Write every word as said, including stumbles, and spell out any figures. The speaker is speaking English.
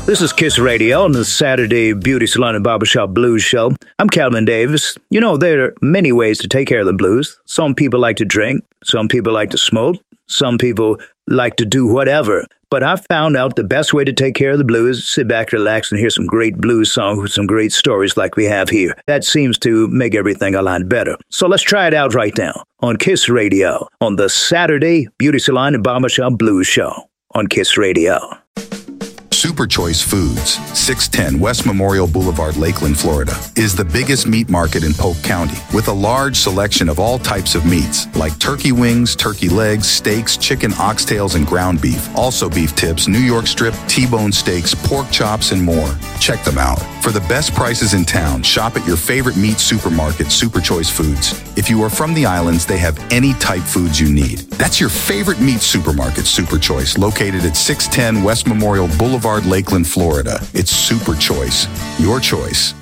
This is Kiss Radio on the Saturday Beauty Salon and Barbershop Blues Show. I'm Calvin Davis. You know, there are many ways to take care of the blues. Some people like to drink. Some people like to smoke. Some people like to do whatever. But I found out the best way to take care of the blues is sit back, relax, and hear some great blues songs with some great stories like we have here. That seems to make everything a lot better. So let's try it out right now on Kiss Radio on the Saturday Beauty Salon and Barbershop Blues Show on Kiss Radio. Super Choice Foods, six ten West Memorial Boulevard, Lakeland, Florida, is the biggest meat market in Polk County with a large selection of all types of meats like turkey wings, turkey legs, steaks, chicken oxtails, and ground beef. Also beef tips, New York strip, T-bone steaks, pork chops, and more. Check them out. For the best prices in town, shop at your favorite meat supermarket, Super Choice Foods. If you are from the islands, they have any type foods you need. That's your favorite meat supermarket, Super Choice, located at six ten West Memorial Boulevard, Lakeland, Florida. It's Super Choice. Your choice.